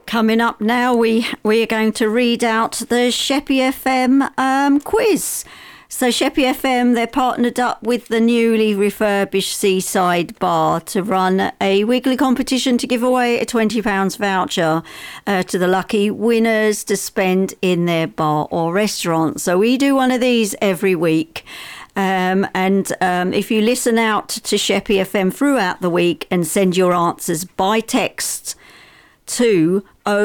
Coming up now, we are going to read out the Sheppey FM quiz. So Sheppey FM, they're partnered up with the newly refurbished Seaside Bar to run a weekly competition to give away a £20 voucher to the lucky winners to spend in their bar or restaurant. So we do one of these every week. If you listen out to Sheppey FM throughout the week and send your answers by text to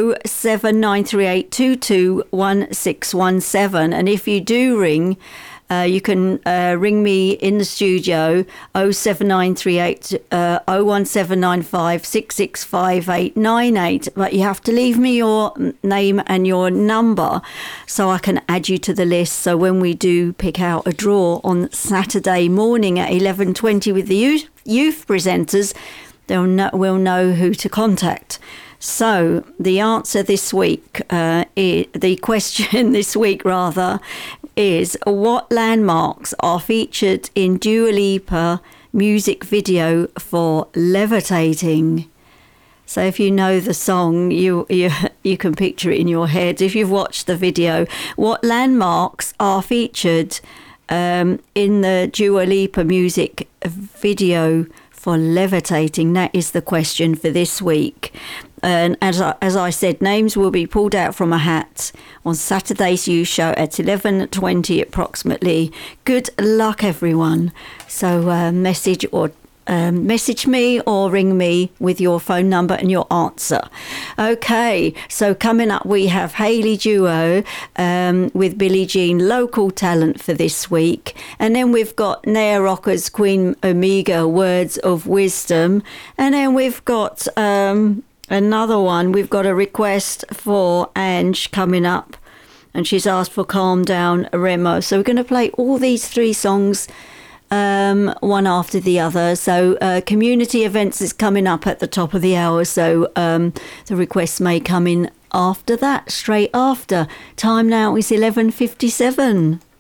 07938221617, and if you do ring, you can ring me in the studio 07938 01795 665898, but you have to leave me your name and your number so I can add you to the list. So when we do pick out a draw on Saturday morning at 11:20 with the youth presenters, we'll know who to contact. So the answer this week, the question this week rather, is what landmarks are featured in Dua Lipa music video for Levitating? So if you know the song, you can picture it in your head. If you've watched the video, what landmarks are featured in the Dua Lipa music video for Levitating? That is the question for this week. And as I said, names will be pulled out from a hat on Saturday's You Show at 11:20 approximately. Good luck, everyone. So message me or ring me with your phone number and your answer. Okay, so coming up we have Hayley Duo with Billie Jean, local talent for this week. And then we've got Naya Rocker's Queen Omega, Words of Wisdom. And then we've got another one. We've got a request for Ange coming up, and she's asked for Calm Down Remo. So we're going to play all these three songs one after the other. So community events is coming up at the top of the hour, so the requests may come in after that, straight after. Time now is 11:57.